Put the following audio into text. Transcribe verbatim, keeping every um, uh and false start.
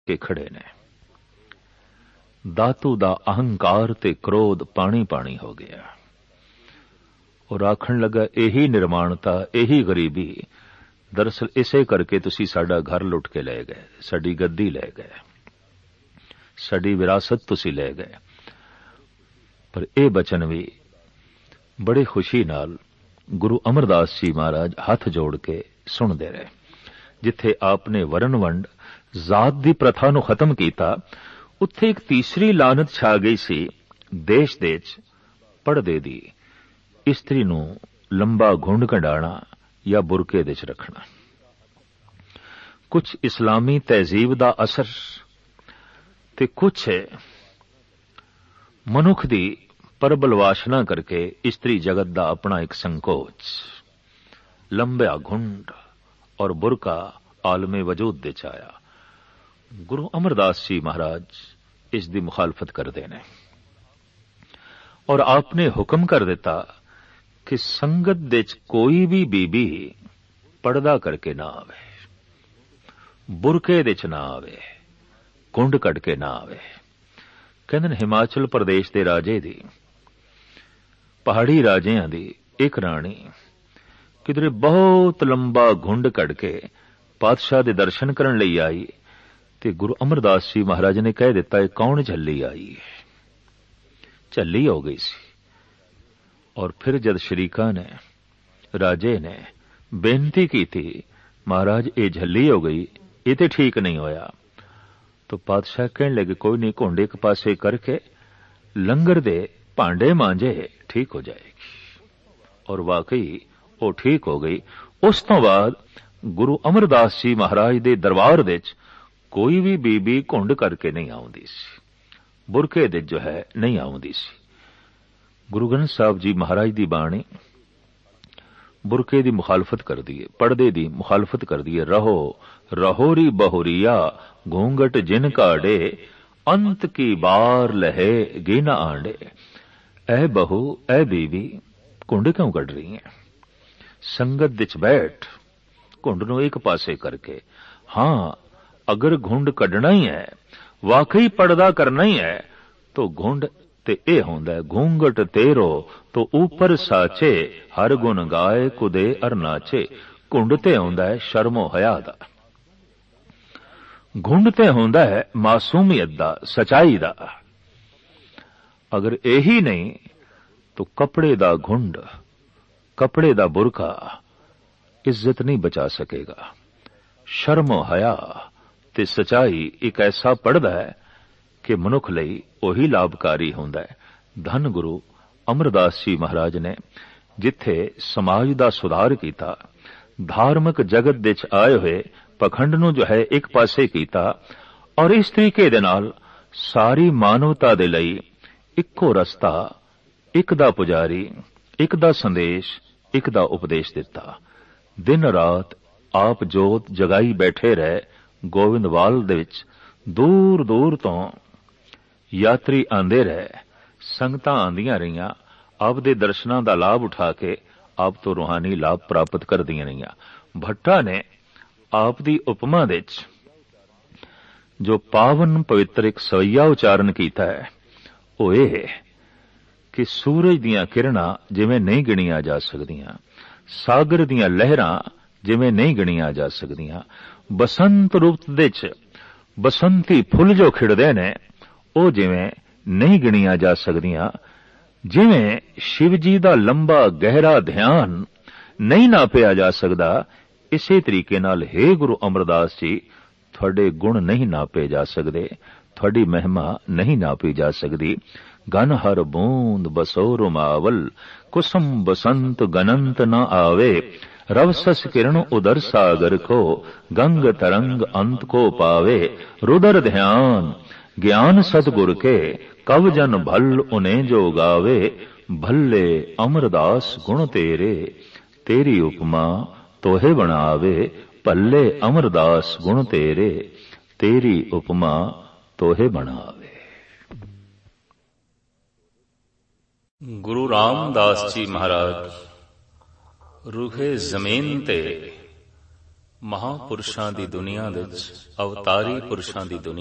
के खड़े ने। दातू दा अहंकार ते क्रोध पानी पानी हो गया और आखण लगा यही निर्माणता, यही गरीबी, दरअसल इसे करके तुसी साडा घर लुट के ले गए, साडी गद्दी ले गए, साडी विरासत तुसी ले गए। पर यह बचन भी बड़ी खुशी नाल गुरु अमरदास जी महाराज हाथ जोड़ के सुनते रहे। जिथे आपने वरण वंड जात दी प्रथा नूं खत्म कीता, उत्थे एक तीसरी लानत छा गई सी, देश दे च पड़दे दी, इस्त्री नूं लंबा घुंड कढाना या बुरके दे च रखना। कुछ इस्लामी तहजीब दा असर ते कुछ मनुख दी परबल वासना करके इस्त्री जगत दा अपना एक संकोच, लंबा घुंड और बुरका आलमे वजूद दे च आया। गुरु अमरदास जी महाराज इस दी मुखालफत करते ने और आपने हुक्म कर दिता कि संगत दे च कोई भी बीबी पर्दा करके ना आवे, बुरके दे च ना आवे, कुंड कट के ना आवे। कहंदे हिमाचल प्रदेश दे राजे दी, पहाड़ी राजियां दी एक राणी किधरे बहुत लंबा घुंड कट के पातशाह दे दर्शन करन लई आई ते गुरु अमरदास जी महाराज ने कह दिता है कौन झल्ली आई है। झल्ली हो गई सी। और फिर जद शरीका ने, राजे ने बेनती की थी, महाराज ये झल्ली हो गई, ये तो ठीक नहीं होया, तो पातशाह कहने लगे कोई नहीं, घुंड एक पासे करके लंगर दे भांडे मांजे, ठीक हो जाएगी। और वाकई वो ठीक हो गई। उस तो बाद गुरु अमरदास जी महाराज दे दरबार दे च कोई भी बीबी घुंड करके नहीं आउंदी सी, बुरके दे जो है नहीं आउंदी सी। गुरु ग्रंथ साहब जी महाराज दी बाणी बुरके दी मुखालफत कर दी है, पर्दे दी मुखालफत कर दी है। रहो रहोरी बहुरिया घूंघट जिन काढ़े, अंत की बार लहे गिन आंडे। ऐ बहु ऐ बीवी घुंड क्यों कढ़ रही है? संगत विच बैठ घुंड नूं एक पासे करके, हां अगर घुंड कढ़ना ही है, वाकई पर्दा करना ही है, तो घुंड ते ए होंदा है घूंघट तेरो तो ऊपर साचे, हर गुण गाए कुदे अर नाचे। घुंड ते होंदा है शर्मो हया दा, घुंड ते होंदा है मासूमियत दा, सच्चाई दा। अगर यही नहीं तो कपड़े दा घुंड, कपड़े दा बुरका इज्जत नहीं बचा सकेगा। शर्मो हया ते सच्चाई एक ऐसा पड़दा है कि मनुख लई ओही लाभकारी हुंदा है। धन गुरु अमरदास जी महाराज ने जिथे समाज दा सुधार कीता, धार्मिक जगत दे च आए हुए पखंड नूं जो है एक पासे कीता, और इस तरीके दे नाल सारी मानवता दे लई इक्को रस्ता, एक दा पुजारी, एक दा संदेश, एक दा उपदेश दिता। दिन रात आप जोत जगाई बैठे रहे। गोविंदवाल दे विच दूर दूर तो यात्री आंदे रहे, संगतां आंदियां रहियां, आप दे दर्शनां दा लाभ उठा के आप तो रूहानी लाभ प्राप्त करदियां रहियां। भट्टा ने आप दी उपमा दे च जो पावन पवित्र एक सवैया उचारण कीता है, वो ये कि सूरज दियां किरणां जिवें नहीं गिणियां जा सकदियां, सागर दियां लहरां जिवें नहीं गिणियां जा सकदियां, बसंत रुत दे च बसंती फुल जो खिड़दे ने ओ जिवें नहीं गिणियां जा सकदियां, जिवें शिव जी दा लंबा गहरा ध्यान नहीं नापिया जा सकदा, इसे तरीके नाल हे गुरु अमरदास जी थोड़े गुण नहीं नापे जा सकदे, थोड़ी महिमा नहीं नापी जा सकदी। गन हर बूंद बसो रुमावल, कुसुम बसंत गनंत न आवे, रवसस किरण उदर सागर को, गंग तरंग अंत को पावे। रुदर ध्यान ज्ञान सतगुर के, कव जन भल उन्हें जो गावे। भल्ले अमरदास गुण तेरे, तेरी उपमा तोहे बनावे। भल्ले अमरदास गुण तेरे, तेरी उपमा तोहे बनावे। गुरु रामदास जी महाराज रूहे जमीन ते ਮਹਾਂਪੁਰਸ਼ਾਂ ਦੀ ਦੁਨੀਆ ਵਿੱਚ, ਅਵਤਾਰੀ ਪੁਰਸ਼ਾਂ ਦੀ ਦੁਨੀਆ